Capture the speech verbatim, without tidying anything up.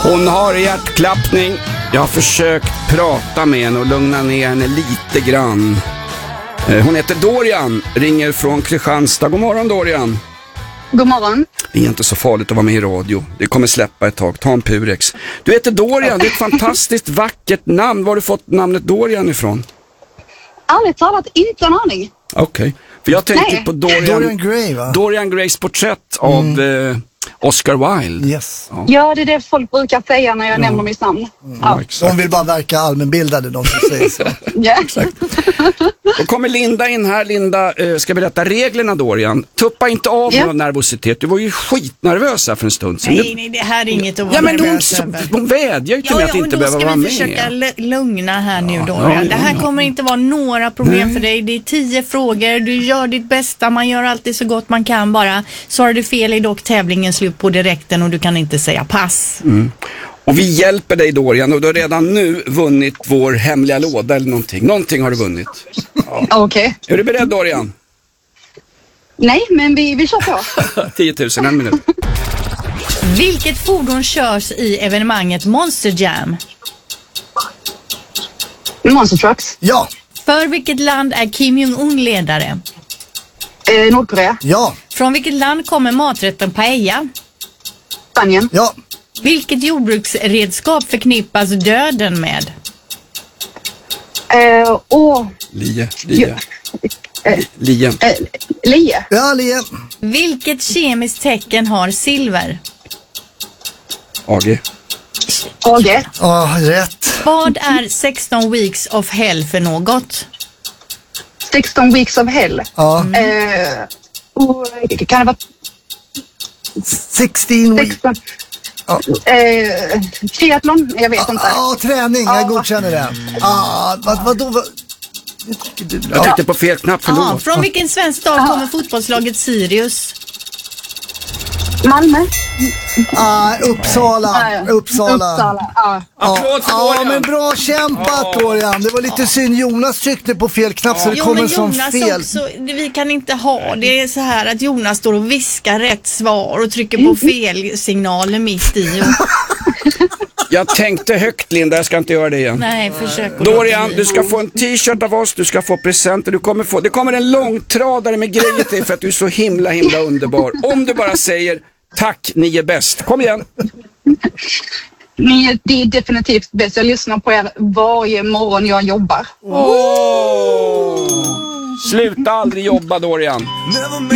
Hon har hjärtklappning. Jag har försökt prata med henne och lugna ner henne lite grann. Hon heter Dorian, ringer från Kristianstad. God morgon Dorian. God morgon. Det är inte så farligt att vara med i radio. Det kommer släppa ett tag. Ta en Purex. Du heter Dorian, det är ett fantastiskt vackert namn. Var har du fått namnet Dorian ifrån? Ärligt talat, inte en aning. Okej, okay. För jag tänkte Nej. på Dorian, Dorian Gray, va? Dorian Grays porträtt av mm. eh, Oscar Wilde. Yes. Ja. Ja, det är det folk brukar säga när jag ja. nämner mitt namn. Mm. Ja. Ja, de vill bara verka allmänbildade, de som säger så. Ja. Exakt. Då kommer Linda in här. Linda eh, ska berätta reglerna, Dorian. Tuppa inte av ja. någon nervositet. Du var ju skitnervös här för en stund sedan. Nej, nej, det här är inget att vara ja, men nervös hon, över. hon vädjar ju till ja, mig ja, att inte behöva vara med. Då ska vi försöka lugna här nu, ja, Dorian. ja, ja, det här ja. kommer inte vara några problem nej. för dig. Det är tio frågor. Du gör ditt bästa. Man gör alltid så gott man kan bara. Svarar du fel är dock tävlingen slut på direkten och du kan inte säga pass. Mm. Och vi hjälper dig, Dorian, och du har redan nu vunnit vår hemliga låda eller någonting. Någonting har du vunnit. Ja. Okej. Okay. Är du beredd, Dorian? Nej, men vi, vi kör på. tio tusen, en minut. Vilket fordon körs i evenemanget Monster Jam? Monster Trucks. Ja. För vilket land är Kim Jong-un ledare? Eh, Nordkorea. Ja. Från vilket land kommer maträtten paella? Spanien. Ja. Vilket jordbruksredskap förknippas döden med? Eh, åh. Lie. Lie. Eh, Lie. Eh, lie. Ja, Lie. Vilket kemiskt tecken har silver? A G. A G. Ja, rätt. Vad är sexton weeks of hell för något? sexton weeks of hell. Ja. Eh, och, kan det vara sexton weeks. sexton? Ja. Eh, triathlon? Jag vet ah, inte. Ja, ah, träning. Jag ah. godkänner det. Ah, vad, vad då? Vad? Jag tryckte på fel knapp, förlåt. Ah, från vilken svensk stad kommer fotbollslaget Sirius? Malmö. Ah, Uppsala. Ah, ja. Uppsala. Uppsala. Ah. Applåd för Ja, Dorian. men bra kämpat, Ah. Dorian. Det var lite ah. synd. Jonas tryckte på fel knapp ah. så det jo, kommer men som Jonas fel. Också, vi kan inte ha det är så här att Jonas står och viskar rätt svar och trycker på fel signaler mitt i. Och... Jag tänkte högt, Linda. Jag ska inte göra det igen. Nej, försök. Dorian, du ska få en t-shirt av oss. Du ska få presenter. Du kommer få, det kommer en långtradare med grejer till för att du är så himla, himla underbar. Om du bara säger tack, ni är bäst. Kom igen. Ni är, det är definitivt bäst. Jag lyssnar på er varje morgon jag jobbar. Oh. Sluta aldrig jobba, Dorian. Nej.